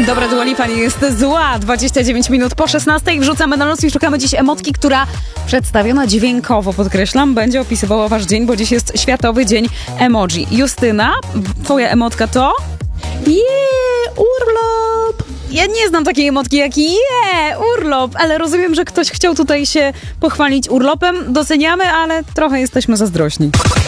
Dobra, Dua Lipa nie jest zła. 29 minut po 16 wrzucamy na nos i szukamy dziś emotki, która przedstawiona dźwiękowo, podkreślam, będzie opisywała wasz dzień, bo dziś jest Światowy Dzień Emoji. Justyna, twoja emotka to? Urlop! Ja nie znam takiej emotki jak urlop, ale rozumiem, że ktoś chciał tutaj się pochwalić urlopem. Doceniamy, ale trochę jesteśmy zazdrośni.